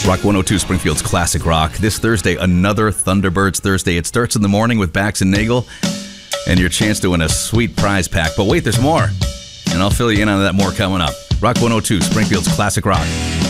Rock 102 Springfield's Classic Rock. This Thursday, another Thunderbirds Thursday. It starts in the morning with Bax and Nagel and your chance to win a sweet prize pack. But wait, there's more. And I'll fill you in on that more coming up. Rock 102 Springfield's Classic Rock.